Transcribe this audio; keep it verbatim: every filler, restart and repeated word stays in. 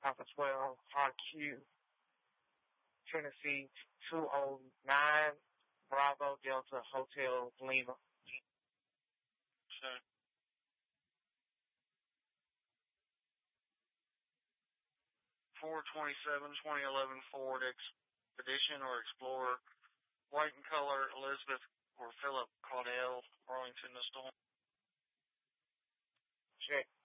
Alpha twelve, R Q, Tennessee two oh nine, Bravo Delta Hotel Lima. Sure. four twenty-seven, twenty eleven Ford Expedition or Explorer, white in color, Elizabeth or Philip Caudell, Arlington, the storm. Check.